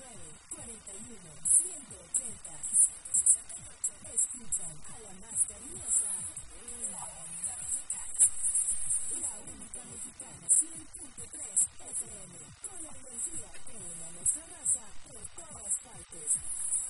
969-41-180. Escuchan a la más cariñosa, la única mexicana 100.3 FM, con la energía que une a nuestra raza por todas partes.